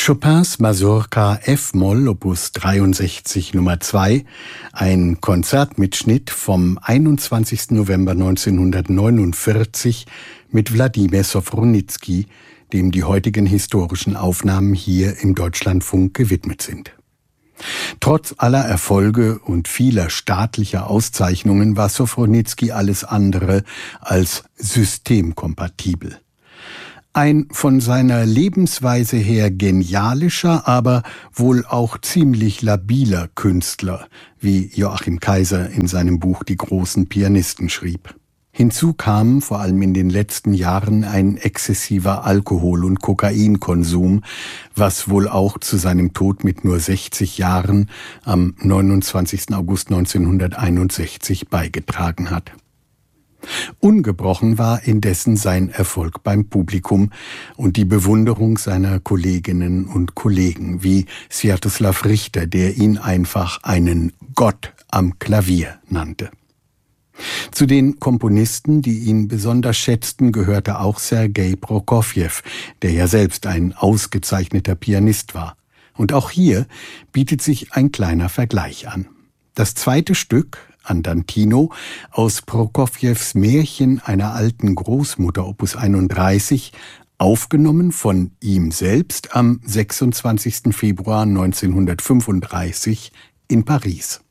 Chopins Mazurka F-Moll Opus 63 Nummer 2, ein Konzertmitschnitt vom 21. November 1949 mit Wladimir Sofronizky, dem die heutigen historischen Aufnahmen hier im Deutschlandfunk gewidmet sind. Trotz aller Erfolge und vieler staatlicher Auszeichnungen war Sofronizky alles andere als systemkompatibel. Ein von seiner Lebensweise her genialischer, aber wohl auch ziemlich labiler Künstler, wie Joachim Kaiser in seinem Buch Die großen Pianisten schrieb. Hinzu kam vor allem in den letzten Jahren ein exzessiver Alkohol- und Kokainkonsum, was wohl auch zu seinem Tod mit nur 60 Jahren am 29. August 1961 beigetragen hat. Ungebrochen war indessen sein Erfolg beim Publikum und die Bewunderung seiner Kolleginnen und Kollegen, wie Swiatoslav Richter, der ihn einfach einen Gott am Klavier nannte. Zu den Komponisten, die ihn besonders schätzten, gehörte auch Sergei Prokofjew, der ja selbst ein ausgezeichneter Pianist war. Und auch hier bietet sich ein kleiner Vergleich an. Das zweite Stück, Andantino, aus Prokofjews Märchen einer alten Großmutter Opus 31, aufgenommen von ihm selbst am 26. Februar 1935 in Paris.